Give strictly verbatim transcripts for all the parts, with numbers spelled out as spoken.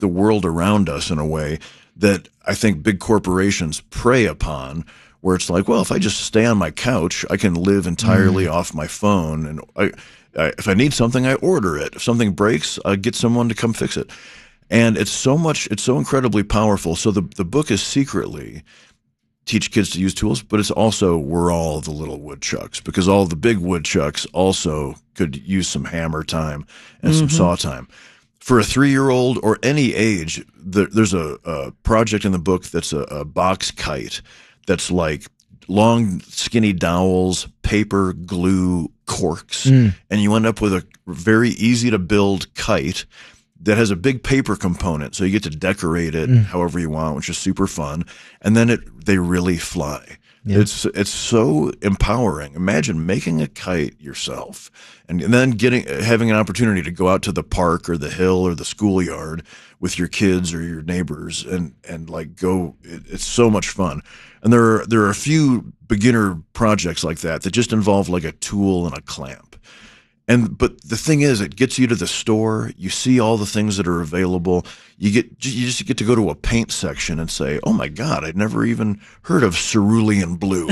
the world around us in a way that I think big corporations prey upon, where it's like, well, if I just stay on my couch, I can live entirely mm. off my phone. And I, I, if I need something, I order it. If something breaks, I get someone to come fix it. And it's so much, it's so incredibly powerful. So the, the book is secretly teach kids to use tools, but it's also we're all the little woodchucks, because all the big woodchucks also could use some hammer time and mm-hmm. some saw time. For a three-year-old or any age, there, there's a, a project in the book that's a, a box kite that's like long, skinny dowels, paper, glue, corks, mm. and you end up with a very easy-to-build kite that has a big paper component, so you get to decorate it mm. however you want, which is super fun. And then it they really fly. Yeah. It's it's so empowering. Imagine making a kite yourself, and, and then getting having an opportunity to go out to the park or the hill or the schoolyard with your kids or your neighbors, and and like go. It, it's so much fun. And there are there are a few beginner projects like that that just involve like a tool and a clamp. And but the thing is, it gets you to the store. You see all the things that are available. You get you just get to go to a paint section and say, "Oh my God, I'd never even heard of cerulean blue."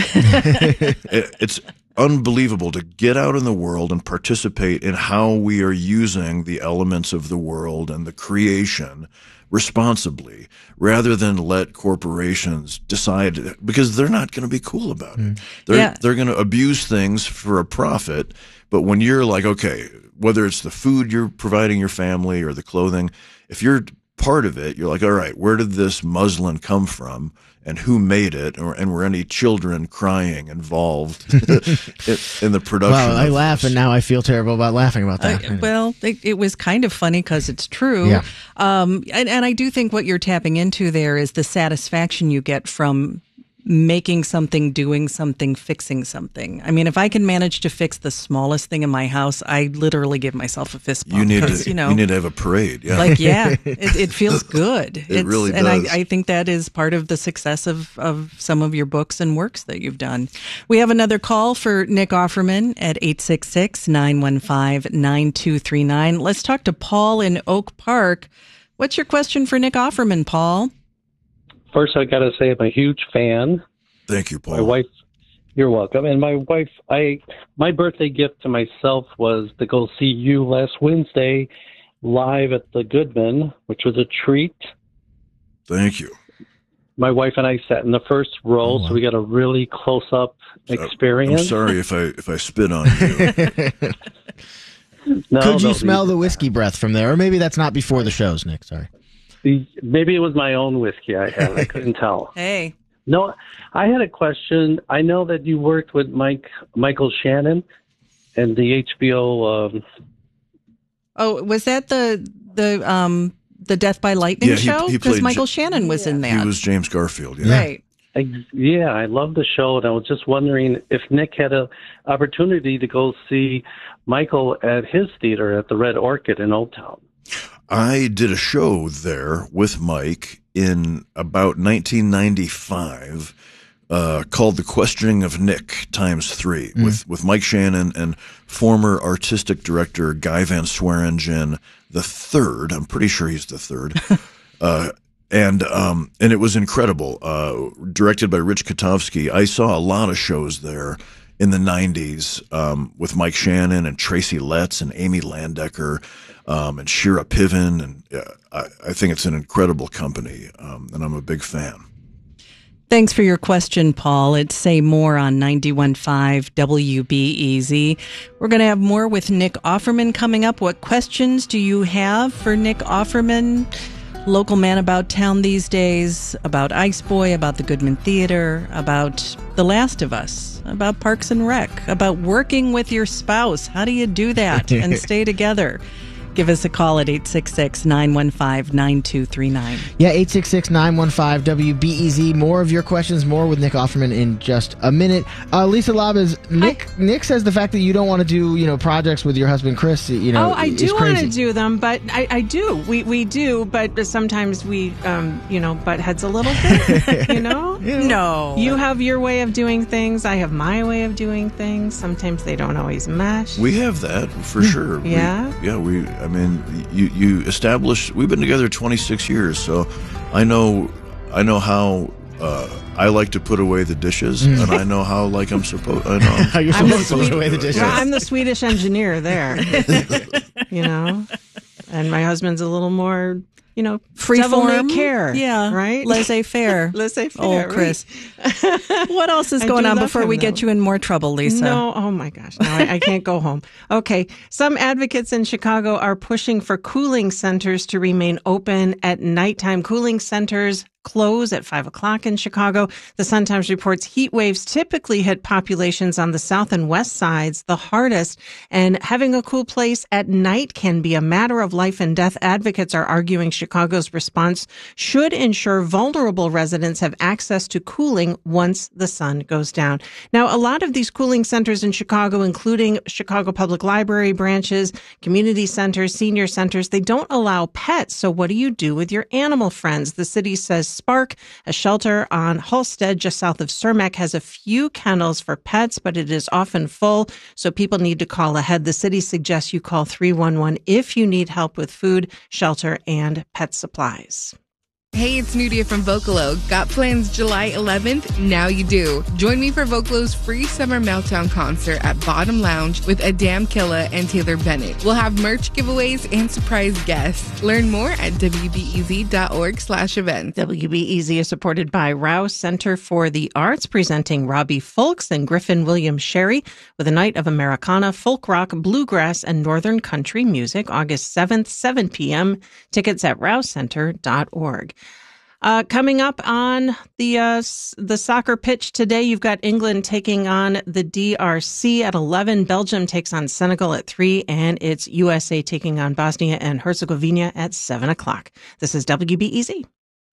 it, it's unbelievable to get out in the world and participate in how we are using the elements of the world and the creation responsibly, rather than let corporations decide, because they're not going to be cool about it. Mm. They're yeah. they're going to abuse things for a profit. But when you're like, okay, whether it's the food you're providing your family or the clothing, if you're part of it, you're like, all right, where did this muslin come from and who made it? Or, and were any children crying involved in the production? Well, I of laugh, this? And now I feel terrible about laughing about that. Uh, well, it, it was kind of funny because it's true. Yeah. Um, and, and I do think what you're tapping into there is the satisfaction you get from making something, doing something, fixing something. I mean, if I can manage to fix the smallest thing in my house, I literally give myself a fist bump. You need to, to, you know, you need to have a parade. Yeah. Like, yeah, it, it feels good. it it's, really does. And I, I think that is part of the success of, of some of your books and works that you've done. We have another call for Nick Offerman at eight six six, nine one five, nine two three nine. Let's talk to Paul in Oak Park. What's your question for Nick Offerman, Paul? First, I got to say I'm a huge fan. Thank you, Paul. My wife, you're welcome. And my wife, I, my birthday gift to myself was to go see you last Wednesday live at the Goodman, which was a treat. Thank you. My wife and I sat in the first row, oh, wow. so we got a really close-up experience. I'm sorry if I if I spit on you. no, Could you no, smell the whiskey breath from there? Or maybe that's not before the shows, Nick. Sorry. Maybe it was my own whiskey I had. I couldn't tell. Hey. No, I had a question. I know that you worked with Mike Michael Shannon and the H B O. Um... Oh, was that the the um the Death by Lightning yeah, he, show? Because Michael J- Shannon was yeah. in that. He was James Garfield. Yeah. Right. I, yeah, I love the show, and I was just wondering if Nick had an opportunity to go see Michael at his theater at the Red Orchid in Old Town. I did a show there with Mike in about nineteen ninety-five uh, called The Questioning of Nick times three mm. with, with Mike Shannon and former artistic director Guy Van Swearingen the third. I'm pretty sure he's the third. uh, and um, and it was incredible. Uh, directed by Rich Katowski. I saw a lot of shows there in the nineties um, with Mike Shannon and Tracy Letts and Amy Landecker. Um, and Shira Piven, and uh, I, I think it's an incredible company, um, and I'm a big fan. Thanks for your question, Paul. It's Say More on ninety-one point five W B E Z. We're going to have more with Nick Offerman coming up. What questions do you have for Nick Offerman, local man about town these days, about Ice Boy, about the Goodman Theater, about The Last of Us, about Parks and Rec, about working with your spouse? How do you do that and stay together? Give us a call at eight six six, nine one five, nine two three nine. Yeah, eight six six, nine one five, W B E Z. More of your questions, more with Nick Offerman in just a minute. Uh, Lisa Labas, Nick I, Nick says the fact that you don't want to do, you know, projects with your husband Chris, you know, Oh, I do want to do them, but I, I do. We we do, but sometimes we, um, you know, butt heads a little bit, you know? No. You have your way of doing things. I have my way of doing things. Sometimes they don't always mesh. We have that, for sure. Yeah? We, yeah, we... I mean, you you establish. We've been together twenty-six years, so I know I know how uh, I like to put away the dishes, mm. and I know how like I'm supposed. I know how you're I'm supposed to Swedish, put away the dishes. Well, I'm the Swedish engineer there, you know, and my husband's a little more. You know, free form care, yeah, right? Laissez-faire, laissez-faire. Oh, Chris, right. What else is going on before we though. get you in more trouble, Lisa? No, oh my gosh, no, I, I can't go home. Okay, some advocates in Chicago are pushing for cooling centers to remain open at nighttime. Cooling centers close at five o'clock in Chicago. The Sun-Times reports heat waves typically hit populations on the south and west sides the hardest, and having a cool place at night can be a matter of life and death. Advocates are arguing Chicago's response should ensure vulnerable residents have access to cooling once the sun goes down. Now, a lot of these cooling centers in Chicago, including Chicago Public Library branches, community centers, senior centers, they don't allow pets. So what do you do with your animal friends? The city says Spark, a shelter on Halstead just south of Cermak, has a few kennels for pets, but it is often full, so people need to call ahead. The city suggests you call three one one if you need help with food, shelter, and pet supplies. Hey, it's Nudia from Vocalo. Got plans July eleventh? Now you do. Join me for Vocalo's free summer meltdown concert at Bottom Lounge with Adam Killa and Taylor Bennett. We'll have merch giveaways and surprise guests. Learn more at W B E Z dot org slash events. W B E Z is supported by Rouse Center for the Arts, presenting Robbie Fulks and Griffin Williams Sherry with a night of Americana, folk rock, bluegrass, and northern country music, August seventh, seven p.m. Tickets at rouse center dot org. Uh, coming up on the uh, the soccer pitch today, you've got England taking on the D R C at eleven. Belgium takes on Senegal at three, and it's U S A taking on Bosnia and Herzegovina at seven o'clock. This is W B E Z.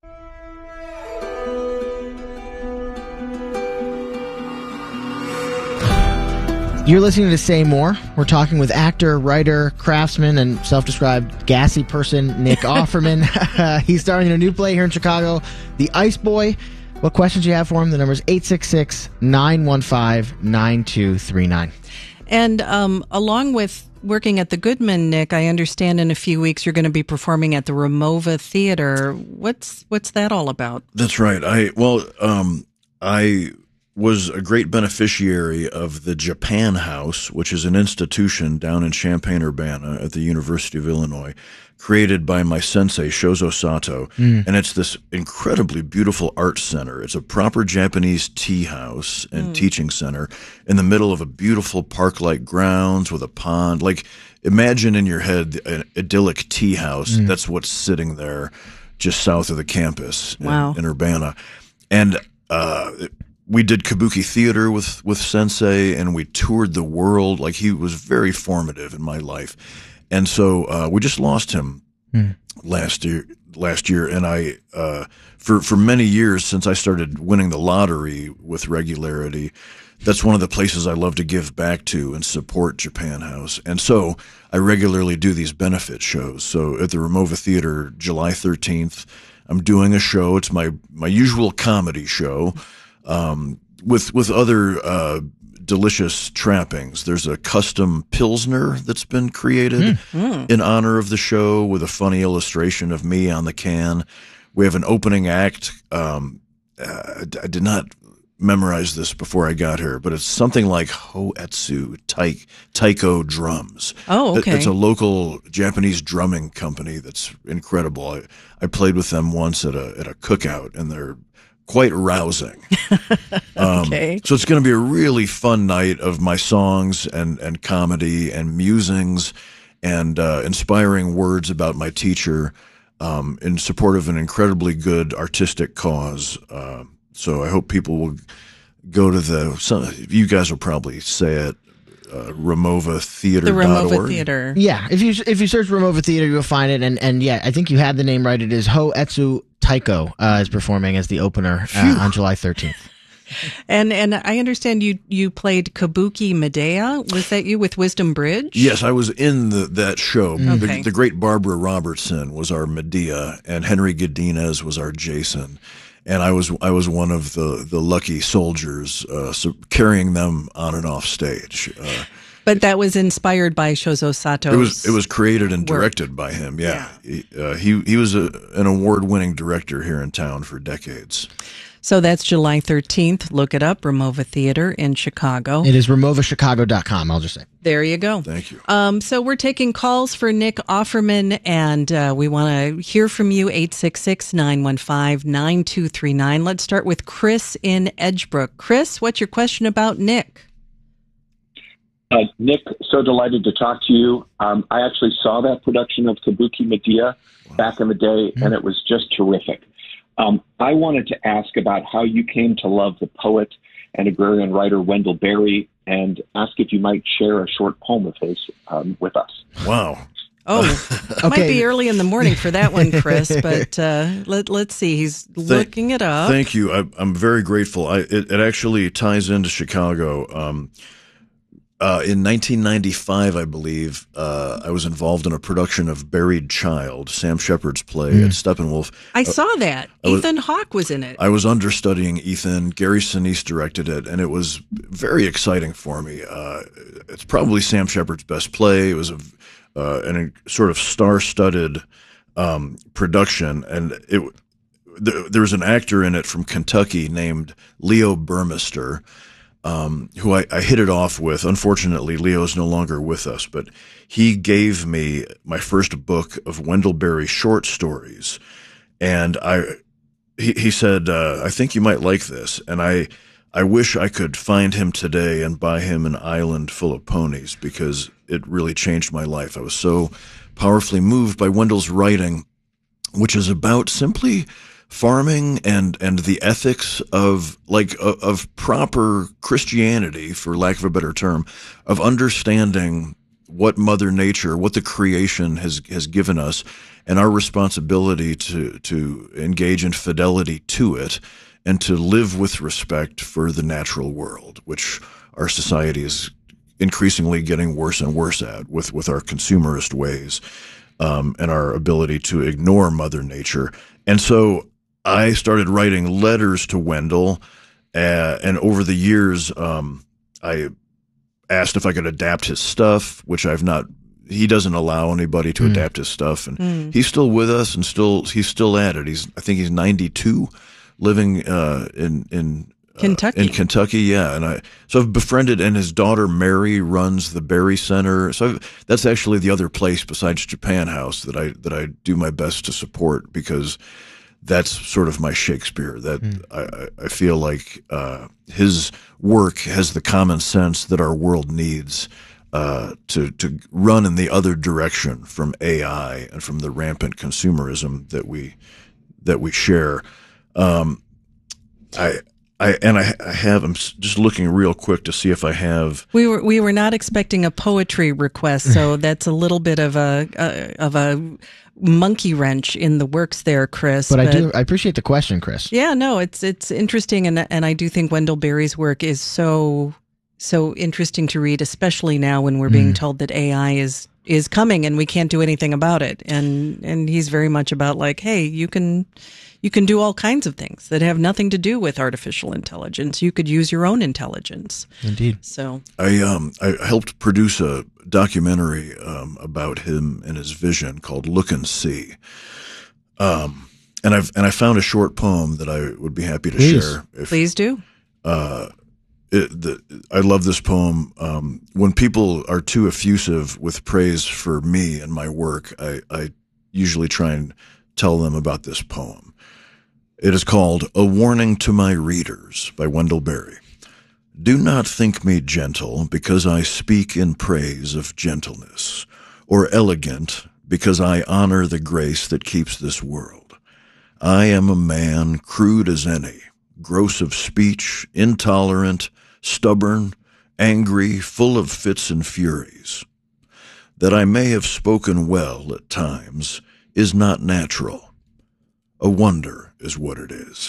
You're listening to Say More. We're talking with actor, writer, craftsman, and self-described gassy person Nick Offerman. He's starring in a new play here in Chicago, The Ice Boy. What questions do you have for him? The number is eight six six, nine one five, nine two three nine. And um, along with working at the Goodman, Nick, I understand in a few weeks you're going to be performing at the Ramova Theater. What's what's that all about? That's right. I well, um, I. was a great beneficiary of the Japan House, which is an institution down in Champaign-Urbana at the University of Illinois, created by my sensei, Shozo Sato. Mm. And it's this incredibly beautiful art center. It's a proper Japanese tea house and mm. teaching center in the middle of a beautiful park-like grounds with a pond. Like, imagine in your head an idyllic tea house. Mm. That's what's sitting there just south of the campus wow. in, in Urbana. And uh we did kabuki theater with, with Sensei, and we toured the world. Like, he was very formative in my life. And so uh, we just lost him mm. last year. Last year, and I, uh, for for many years since I started winning the lottery with regularity, that's one of the places I love to give back to and support Japan House. And so I regularly do these benefit shows. So at the Ramova Theater, July thirteenth, I'm doing a show. It's my my usual comedy show. Um, with with other uh, delicious trappings. There's a custom Pilsner that's been created mm. in honor of the show with a funny illustration of me on the can. We have an opening act. Um, uh, I did not memorize this before I got here, but it's something like Hoetsu tai- Taiko drums. Oh, okay. It's a local Japanese drumming company that's incredible. I, I played with them once at a at a cookout, and they're quite rousing. um, okay. So it's going to be a really fun night of my songs and, and comedy and musings and uh, inspiring words about my teacher um, in support of an incredibly good artistic cause. Uh, so I hope people will go to the, some, you guys will probably say it, uh, Ramova Theater dot org. The Ramova Theater. Yeah, if you if you search Ramova Theater, you'll find it. And, and yeah, I think you had the name right. It is Hoetsu Taiko uh, is performing as the opener uh, on July thirteenth. And and I understand you you played Kabuki Medea. Was that you with Wisdom Bridge? Yes, I was in the, that show. Okay. The, the great Barbara Robertson was our Medea, and Henry Godinez was our Jason. And I was I was one of the, the lucky soldiers uh, so carrying them on and off stage. Uh, But that was inspired by Shozo Sato's It was it was created and work. directed by him. Yeah, He, uh, he he was a, an award-winning director here in town for decades. So that's July thirteenth. Look it up, Ramova Theater in Chicago. It is remova chicago dot com, I'll just say. There you go. Thank you. Um, so we're taking calls for Nick Offerman, and uh, we want to hear from you, eight six six, nine one five, nine two three nine. Let's start with Chris in Edgebrook. Chris, what's your question about Nick? Uh, Nick, so delighted to talk to you. Um, I actually saw that production of Kabuki Medea back in the day, and it was just terrific. Um, I wanted to ask about how you came to love the poet and agrarian writer Wendell Berry, and ask if you might share a short poem of his um, with us. Wow. Oh, it might be early in the morning for that one, Chris, but uh, let, let's see. He's looking it up. Thank you. I, I'm very grateful. I, it, it actually ties into Chicago. Um, Uh, in nineteen ninety-five, I believe, uh, I was involved in a production of Buried Child, Sam Shepard's play Mm. at Steppenwolf. I saw that. I was- Ethan Hawke was in it. I was understudying Ethan. Gary Sinise directed it, and it was very exciting for me. Uh, it's probably Sam Shepard's best play. It was a, uh, an, a sort of star-studded um, production, and it th- there was an actor in it from Kentucky named Leo Burmester, Um, who I, I hit it off with. Unfortunately, Leo's no longer with us, but he gave me my first book of Wendell Berry short stories. And I, he, he said, uh, I think you might like this. And I, I wish I could find him today and buy him an island full of ponies, because it really changed my life. I was so powerfully moved by Wendell's writing, which is about simply farming and and the ethics of like of, of proper Christianity, for lack of a better term, of understanding what Mother Nature, what the creation has has given us, and our responsibility to to engage in fidelity to it, and to live with respect for the natural world, which our society is increasingly getting worse and worse at with with our consumerist ways, um, and our ability to ignore Mother Nature. And so I started writing letters to Wendell, uh, and over the years, um, I asked if I could adapt his stuff, which I've not. He doesn't allow anybody to mm. adapt his stuff, and mm. he's still with us, and still he's still at it. He's I think he's ninety-two, living uh, in in uh, Kentucky. In Kentucky, yeah. And I so I've befriended, and his daughter Mary runs the Berry Center. So I've, that's actually the other place besides Japan House that I that I do my best to support, because that's sort of my Shakespeare. That mm. I, I feel like uh, his work has the common sense that our world needs uh, to to run in the other direction from A I and from the rampant consumerism that we that we share. Um, I. I and I, I have. I'm just looking real quick to see if I have. We were we were not expecting a poetry request, so that's a little bit of a, a of a monkey wrench in the works there, Chris. But, but I do I appreciate the question, Chris. Yeah, no, it's it's interesting, and and I do think Wendell Berry's work is so so interesting to read, especially now when we're being mm. told that A I is is coming and we can't do anything about it. And and he's very much about like, hey, you can. You can do all kinds of things that have nothing to do with artificial intelligence. You could use your own intelligence. Indeed. So I um I helped produce a documentary um about him and his vision called Look and See. Um and I've and I found a short poem that I would be happy to Please. share. If, Please do. Uh it, the, I love this poem. Um, when people are too effusive with praise for me and my work, I, I usually try and tell them about this poem. It is called A Warning to My Readers by Wendell Berry. Do not think me gentle because I speak in praise of gentleness, or elegant because I honor the grace that keeps this world. I am a man crude as any, gross of speech, intolerant, stubborn, angry, full of fits and furies. That I may have spoken well at times is not natural. A wonder is what it is.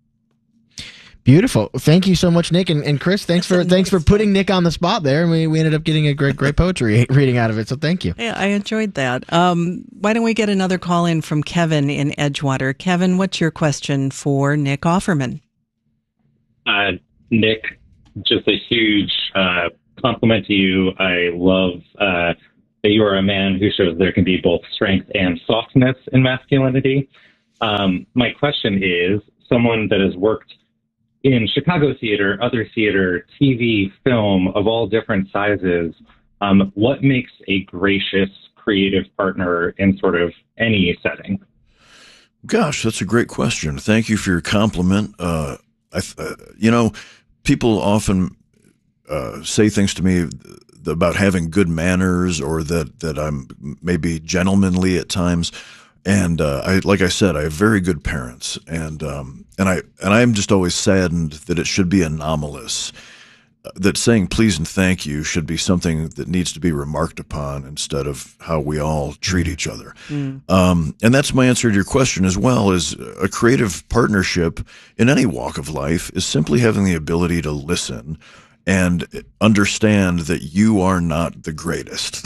Beautiful. Thank you so much, Nick. And, and Chris, thanks That's for thanks nice for putting Nick on the spot there. And we, we ended up getting a great great poetry reading out of it. So thank you. Yeah, I enjoyed that. Um, why don't we get another call in from Kevin in Edgewater? Kevin, what's your question for Nick Offerman? Uh, Nick, just a huge uh, compliment to you. I love uh, that you are a man who shows there can be both strength and softness in masculinity. Um, my question is, someone that has worked in Chicago theater, other theater, T V, film of all different sizes, um, what makes a gracious, creative partner in sort of any setting? Gosh, that's a great question. Thank you for your compliment. Uh, I, uh, you know, people often uh, say things to me about having good manners, or that, that I'm maybe gentlemanly at times. And uh, I, like I said, I have very good parents, and um, and I and I'm just always saddened that it should be anomalous. That saying please and thank you should be something that needs to be remarked upon instead of how we all treat each other. Mm. Um, and that's my answer to your question as well. Is a creative partnership in any walk of life is simply having the ability to listen and understand that you are not the greatest.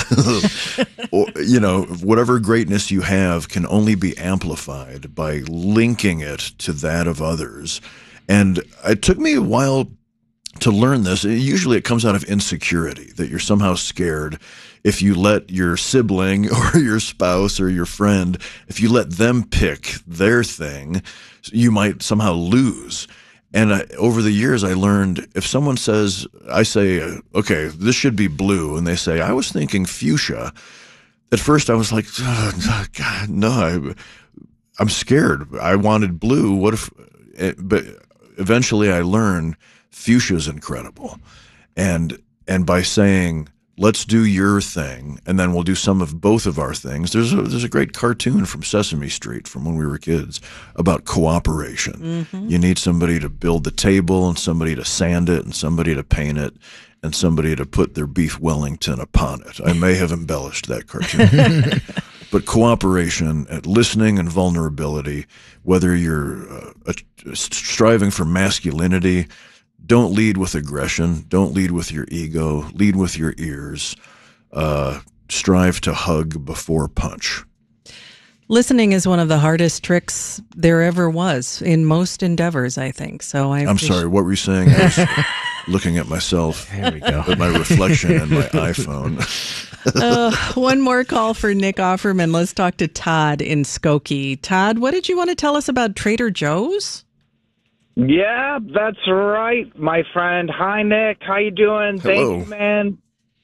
Or, you know, whatever greatness you have can only be amplified by linking it to that of others. And it took me a while to learn this. Usually it comes out of insecurity, that you're somehow scared if you let your sibling or your spouse or your friend, if you let them pick their thing, you might somehow lose. And I, over the years, I learned if someone says, I say, okay, this should be blue, and they say, I was thinking fuchsia. At first, I was like, oh, God, no, I, I'm scared. I wanted blue. What if, but eventually I learned fuchsia is incredible. And, and by saying, let's do your thing, and then we'll do some of both of our things. There's a, there's a great cartoon from Sesame Street from when we were kids about cooperation. Mm-hmm. You need somebody to build the table, and somebody to sand it, and somebody to paint it, and somebody to put their beef Wellington upon it. I may have embellished that cartoon. But cooperation, at listening and vulnerability, whether you're uh, striving for masculinity, don't lead with aggression. Don't lead with your ego. Lead with your ears. Uh, strive to hug before punch. Listening is one of the hardest tricks there ever was in most endeavors, I think. So I I'm sorry, what were you saying? I was looking at myself. There we go. At my reflection in my iPhone. uh, one more call for Nick Offerman. Let's talk to Todd in Skokie. Todd, what did you want to tell us about Trader Joe's? Yeah, that's right, my friend. Hi, Nick. How you doing? Hello. Thank you, man.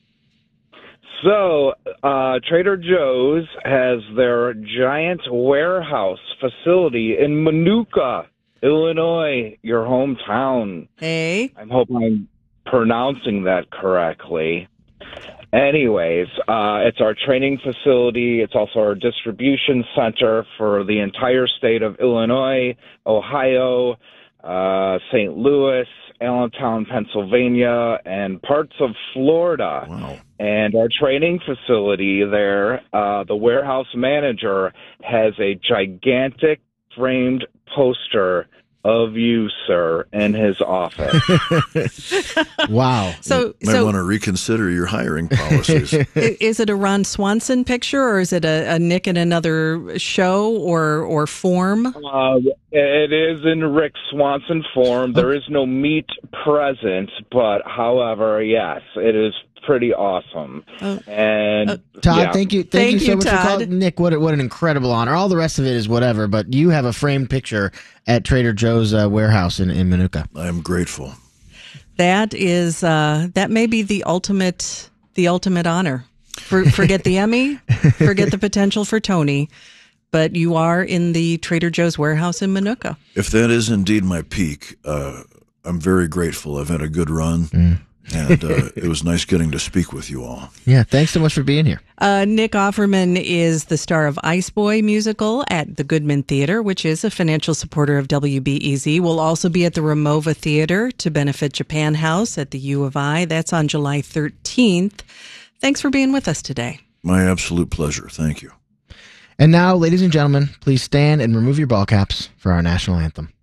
So, uh, Trader Joe's has their giant warehouse facility in Manuka, Illinois, your hometown. Hey. I hope I'm pronouncing that correctly. Anyways, uh, it's our training facility. It's also our distribution center for the entire state of Illinois, Ohio, uh, Saint Louis, Allentown, Pennsylvania, and parts of Florida. Wow. And our training facility there, uh, the warehouse manager has a gigantic framed poster of you, sir, in his office. Wow. So, you might so want to reconsider your hiring policies. Is it a Ron Swanson picture, or is it a, a Nick in another show or or form? Uh, it is in Rick Swanson form. There is no meat present, but however, yes, it is pretty awesome. Oh. And uh, Todd, yeah. thank you, thank, Thank you so you, much Todd. for calling. Nick, what what an incredible honor. All the rest of it is whatever, but you have a framed picture at Trader Joe's uh, warehouse in, in Manuka. I am grateful. That is uh, that may be the ultimate the ultimate honor. For, forget the Emmy, forget the potential for Tony, but you are in the Trader Joe's warehouse in Manuka. If that is indeed my peak, uh, I'm very grateful. I've had a good run. Mm. And uh, it was nice getting to speak with you all. Yeah, thanks so much for being here. Uh, Nick Offerman is the star of Ice Boy musical at the Goodman Theater, which is a financial supporter of W B E Z. We'll also be at the Ramova Theater to benefit Japan House at the U of I. That's on July thirteenth. Thanks for being with us today. My absolute pleasure. Thank you. And now, ladies and gentlemen, please stand and remove your ball caps for our national anthem.